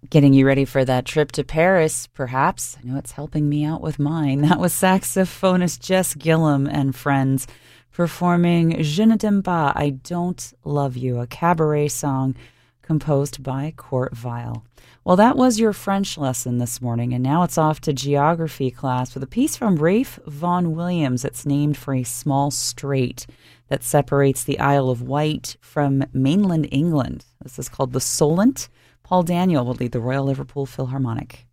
Getting you ready for that trip to Paris, perhaps. I know it's helping me out with mine. That was saxophonist Jess Gillum and friends performing Je ne t'aime pas, I Don't Love You, a cabaret song composed by Kurt Weill. Well, that was your French lesson this morning, and now it's off to geography class with a piece from Rafe Vaughan Williams that's named for a small strait that separates the Isle of Wight from mainland England. This is called the Solent. Paul Daniel will lead the Royal Liverpool Philharmonic.